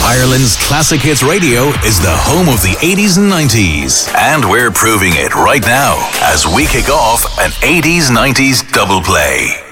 Ireland's Classic Hits Radio is the home of the 80s and 90s. And we're proving it right now as we kick off an 80s-90s double play.